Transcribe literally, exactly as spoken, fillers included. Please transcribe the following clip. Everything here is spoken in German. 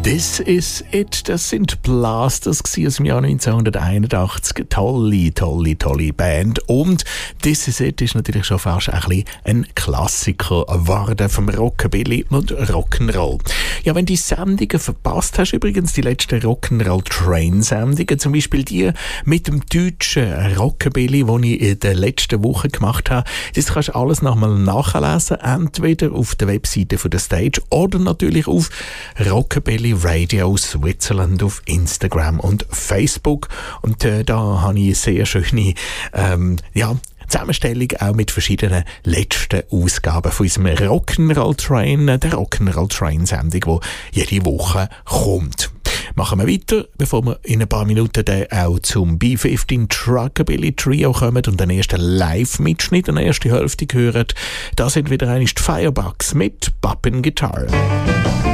This is it. Das sind Blasters aus dem Jahr neunzehnhunderteinundachtzig. Tolle, tolle, tolle Band. Und This is it ist natürlich schon fast ein bisschen ein Klassiker geworden vom Rockabilly und Rock'n'Roll. Ja, wenn du die Sendungen verpasst hast, übrigens die letzten Rock'n'Roll-Train-Sendungen, zum Beispiel die mit dem deutschen Rockabilly, die ich in der letzten Woche gemacht habe, das kannst du alles nochmal nachlesen, entweder auf der Webseite von der Stage oder natürlich auf Rockabilly Radio Switzerland auf Instagram und Facebook. Und äh, da habe ich eine sehr schöne ähm, ja, Zusammenstellung auch mit verschiedenen letzten Ausgaben von unserem Rock'n'Roll Train, der Rock'n'Roll Train Sendung, die jede Woche kommt. Machen wir weiter, bevor wir in ein paar Minuten dann auch zum B fünfzehn Truckabilly Trio kommen und den ersten Live-Mitschnitt, den ersten Hälfte hören. Da sind wieder einmal die Firebugs mit Bumpin' Guitar.